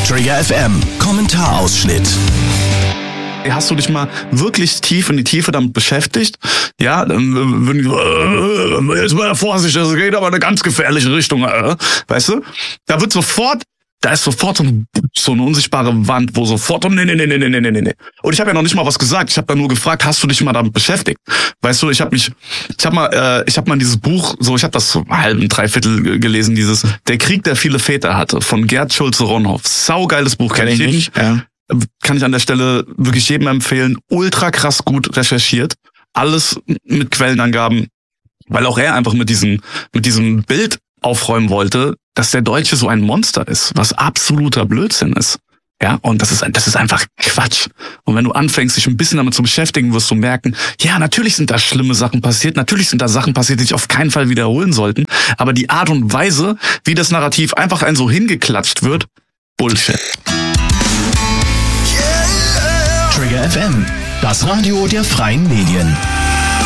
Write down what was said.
Trigger FM Kommentarausschnitt. Hast du dich mal wirklich tief in die Tiefe damit beschäftigt? Ja, dann würden die jetzt mal Vorsicht, das geht aber in eine ganz gefährliche Richtung, weißt du? Da ist sofort so eine unsichtbare Wand, wo sofort nee. Und ich habe ja noch nicht mal was gesagt. Ich habe da nur gefragt, hast du dich mal damit beschäftigt? Weißt du, ich habe mal dieses Buch, ich habe das so halb, ein Dreiviertel gelesen, dieses Der Krieg, der viele Väter hatte, von Gerd Schulze-Ronhoff. Saugeiles Buch, kenn ich nicht. Ja. Kann ich an der Stelle wirklich jedem empfehlen. Ultra krass gut recherchiert. Alles mit Quellenangaben, weil auch er einfach mit diesem Bild aufräumen wollte, dass der Deutsche so ein Monster ist, was absoluter Blödsinn ist. Ja, und das ist einfach Quatsch. Und wenn du anfängst, dich ein bisschen damit zu beschäftigen, wirst du merken, ja, natürlich sind da schlimme Sachen passiert, natürlich sind da Sachen passiert, die sich auf keinen Fall wiederholen sollten, aber die Art und Weise, wie das Narrativ einfach so hingeklatscht wird, Bullshit. Trigger FM, das Radio der freien Medien.